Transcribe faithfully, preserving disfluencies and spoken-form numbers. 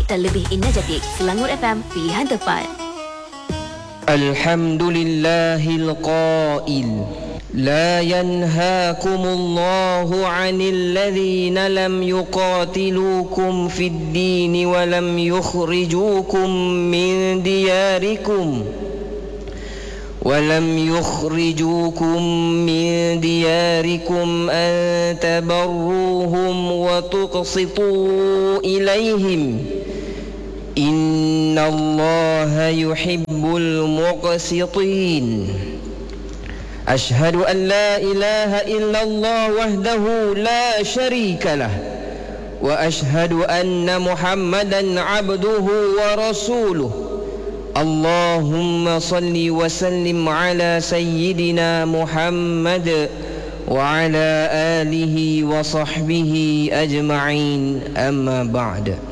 dan lebih energetik. Selangor F M, pilihan tepat. Alhamdulillahil qail لا ينهاكم الله عن الذين لم يقاتلوكم في الدين ولم يخرجوكم من دياركم ولم يخرجوكم من دياركم أن تبروهم وتقسطوا إليهم إن الله يحب المقسطين أشهد أن لا إله إلا الله وحده لا شريك له وأشهد أن محمدا عبده ورسوله اللهم صل وسلم على سيدنا محمد وعلى آله وصحبه أجمعين أما بعد